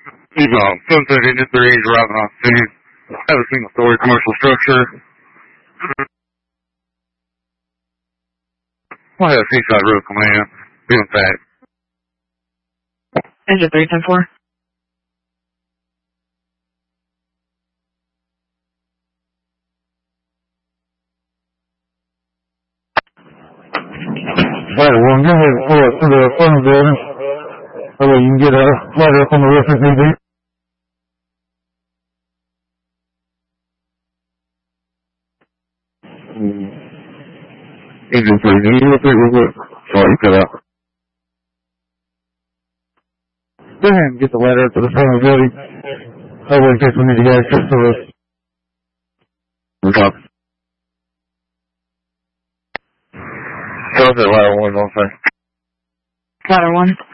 He's Sunset Industries, driving off city. Have a single-story commercial structure. I have Seaside Road Command. Doing fact. Engine 310-4. Right, well, give me a to the front of the building. That way you can get a letter from the roof if need be. Engine 3, can you repeat real quick? Sorry, you cut out. Go ahead and get the letter to the front of the building. That way in case we need to get access to this. Copy. Sunset Ladder 1, don't say. Ladder 1.